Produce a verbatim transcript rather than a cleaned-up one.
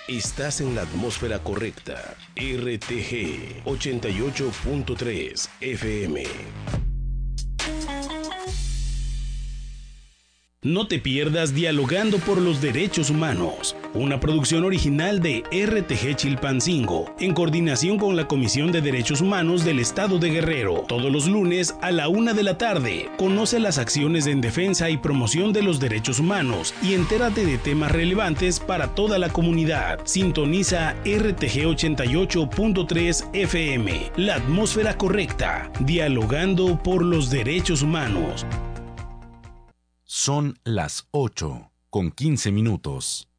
Estás en la atmósfera correcta. R T G ochenta y ocho punto tres F M. No te pierdas Dialogando por los Derechos Humanos, una producción original de R T G Chilpancingo, en coordinación con la Comisión de Derechos Humanos del Estado de Guerrero. Todos los lunes a la una de la tarde. Conoce las acciones en defensa y promoción de los derechos humanos y entérate de temas relevantes para toda la comunidad. Sintoniza R T G ochenta y ocho punto tres F M, la atmósfera correcta, dialogando por los derechos humanos. Son las ocho con quince minutos.